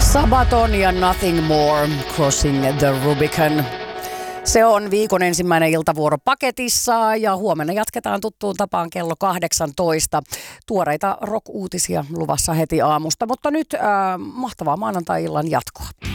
Sabaton ja Nothing More, Crossing the Rubicon. Se on viikon ensimmäinen iltavuoro paketissa ja huomenna jatketaan tuttuun tapaan kello 18. Tuoreita rock-uutisia luvassa heti aamusta, mutta nyt mahtavaa maanantai-illan jatkoa.